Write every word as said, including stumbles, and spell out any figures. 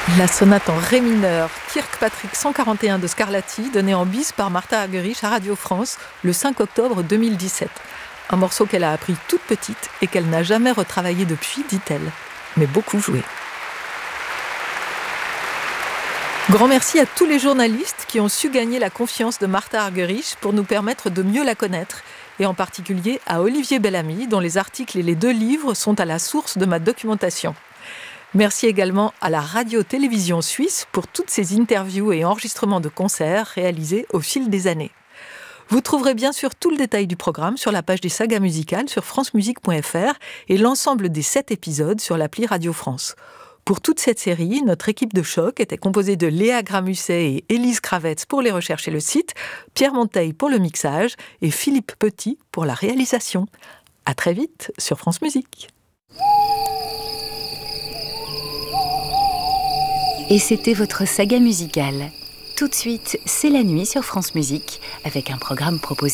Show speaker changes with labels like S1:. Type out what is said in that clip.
S1: La sonate en ré mineur, Kirkpatrick cent quarante et un de Scarlatti, donnée en bis par Martha Argerich à Radio France le cinq octobre deux mille dix-sept. Un morceau qu'elle a appris toute petite et qu'elle n'a jamais retravaillé depuis, dit-elle, mais beaucoup joué. Grand merci à tous les journalistes qui ont su gagner la confiance de Martha Argerich pour nous permettre de mieux la connaître, et en particulier à Olivier Bellamy, dont les articles et les deux livres sont à la source de ma documentation. Merci également à la radio-télévision suisse pour toutes ces interviews et enregistrements de concerts réalisés au fil des années. Vous trouverez bien sûr tout le détail du programme sur la page des sagas musicales sur francemusique point f r et l'ensemble des sept épisodes sur l'appli Radio France. Pour toute cette série, notre équipe de choc était composée de Léa Gramusset et Élise Kravets pour les recherches et le site, Pierre Monteil pour le mixage et Philippe Petit pour la réalisation. À très vite sur France Musique.
S2: Et c'était votre saga musicale. Tout de suite, c'est la nuit sur France Musique, avec un programme proposé